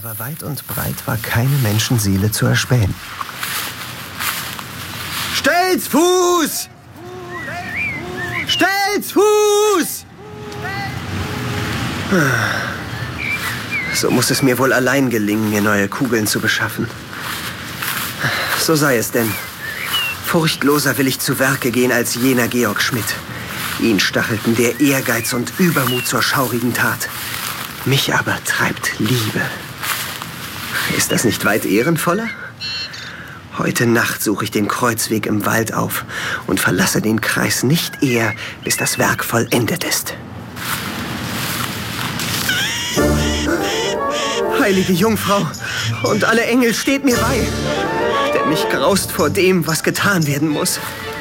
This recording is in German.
aber weit und breit war keine Menschenseele zu erspähen. Stellt's Fuß! Stellt's Fuß! So muss es mir wohl allein gelingen, mir neue Kugeln zu beschaffen. So sei es denn. Furchtloser will ich zu Werke gehen als jener Georg Schmidt. Ihn stachelten der Ehrgeiz und Übermut zur schaurigen Tat. Mich aber treibt Liebe. Ist das nicht weit ehrenvoller? Heute Nacht suche ich den Kreuzweg im Wald auf und verlasse den Kreis nicht eher, bis das Werk vollendet ist. Heilige Jungfrau und alle Engel, steht mir bei, denn mich graust vor dem, was getan werden muss.